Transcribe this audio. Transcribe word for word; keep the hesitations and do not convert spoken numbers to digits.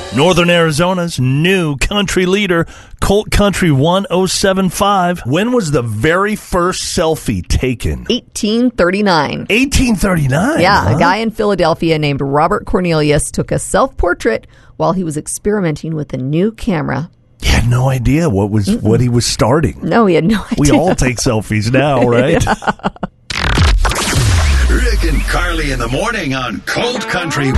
Northern Arizona's new country leader, Colt Country one oh seven point five. When was the very first selfie taken? eighteen thirty-nine. eighteen thirty-nine? Yeah, huh? A guy in Philadelphia named Robert Cornelius took a self-portrait while he was experimenting with a new camera. He had no idea what was Mm-mm. what he was starting. No, he had no idea. We all take selfies now, right? Rick and Carly in the morning on Colt Country